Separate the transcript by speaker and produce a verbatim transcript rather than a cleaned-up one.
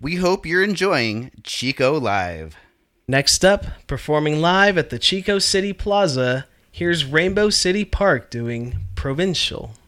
Speaker 1: we hope you're enjoying Chico Live.
Speaker 2: Next up, performing live at the Chico City Plaza, here's Rainbow City Park doing Provincial.